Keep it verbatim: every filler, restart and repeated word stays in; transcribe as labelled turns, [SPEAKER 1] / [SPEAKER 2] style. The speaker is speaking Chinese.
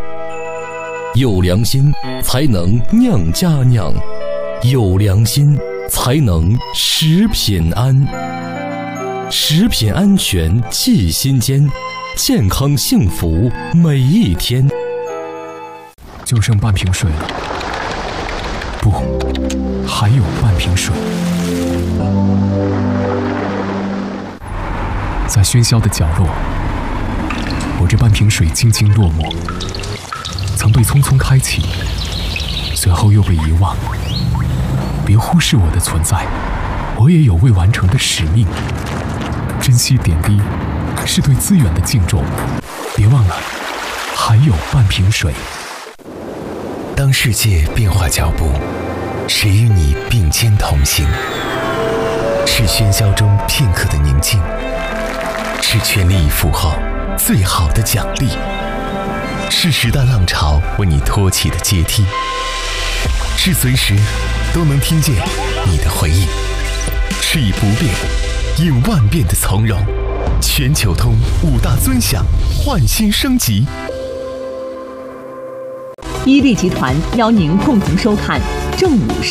[SPEAKER 1] 有良心才能酿佳酿，有良心才能食品安。食品安全记心间，健康幸福每一天。
[SPEAKER 2] 就剩半瓶水了，不，还有半瓶水。在喧嚣的角落，我这半瓶水静静落寞，曾被匆匆开启，随后又被遗忘。别忽视我的存在，我也有未完成的使命。珍惜点滴，是对资源的敬重。别忘了，还有半瓶水。
[SPEAKER 3] 当世界变化脚步，谁与你并肩同行？是喧嚣中片刻的宁静，是全力以赴后最好的奖励，是时代浪潮为你托起的阶梯，是随时都能听见你的回应，是以不变应万变的从容。全球通五大尊享，焕新升级。
[SPEAKER 4] 伊利集团邀您共同收看正午时。